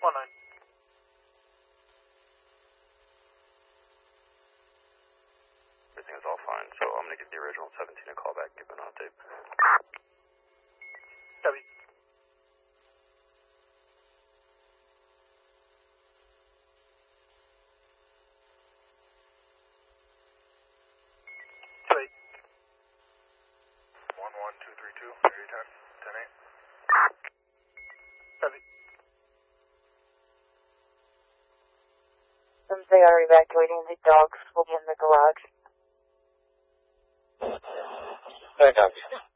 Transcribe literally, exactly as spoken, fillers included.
one nine. Everything is all fine, so I'm going to give the original seventeen a call back, give an on tape. Copy. Copy. one one two three two, area ten, ten eight. Copy. Since they are evacuating, the dogs will be in the garage. I copy.